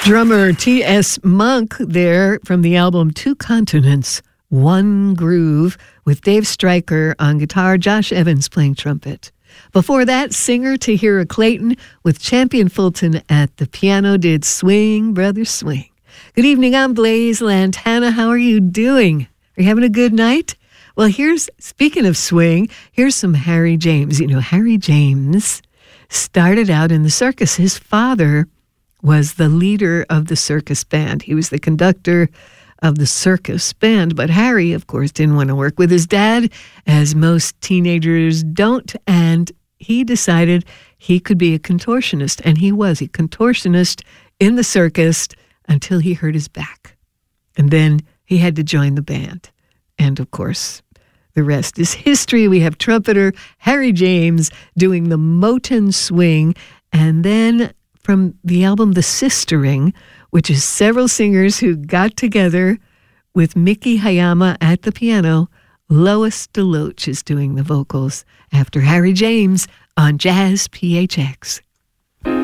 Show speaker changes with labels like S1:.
S1: Drummer T.S. Monk there from the album Two Continents, One Groove, with Dave Stryker on guitar, Josh Evans playing trumpet. Before that, singer Tahira Clayton with Champion Fulton at the piano did Swing, Brother Swing. Good evening, I'm Blaze Lantana. How are you doing? Are you having a good night? Well, speaking of swing, here's some Harry James. You know, Harry James started out in the circus. His father was the leader of the circus band. He was the conductor of the circus band. But Harry, of course, didn't want to work with his dad, as most teenagers don't. And he decided he could be a contortionist. And he was a contortionist in the circus until he hurt his back. And then he had to join the band. And, of course, the rest is history. We have trumpeter Harry James doing the Moten Swing. And then from the album The Sistering, which is several singers who got together with Miki Hayama at the piano, Lois DeLoach is doing the vocals after Harry James on Jazz PHX.